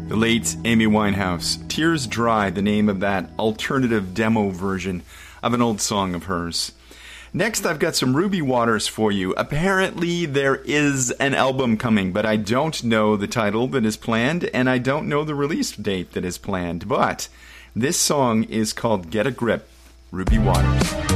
The late Amy Winehouse. Tears Dry, the name of that alternative demo version of an old song of hers. Next, I've got some Ruby Waters for you. Apparently, there is an album coming, but I don't know the title that is planned, and I don't know the release date that is planned. But this song is called Get a Grip, Ruby Waters.